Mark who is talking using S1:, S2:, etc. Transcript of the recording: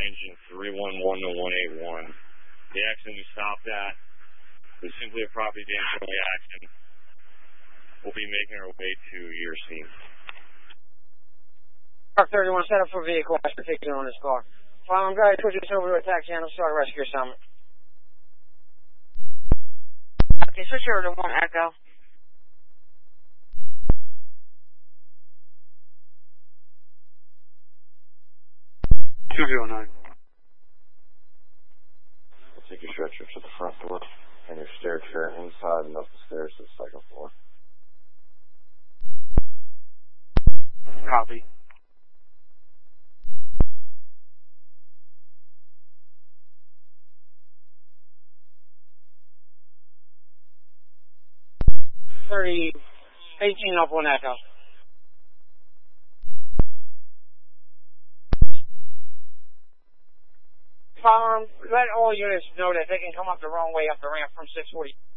S1: engine 311 to 181. The accident we stopped at was simply a property damage only accident. We'll be making our way to your scene.
S2: Park 31, set up for vehicle. Ask particular on this car. Following guide, switch this over to a taxi and start rescue assignment.
S3: Okay, switch over to 1 Echo.
S1: We'll take your stretcher to the front door and your stair chair inside and up the stairs to the second floor.
S4: Copy.
S2: $30, 18 up 1 Echo. Let all units know that they can come up the wrong way up the ramp from 640.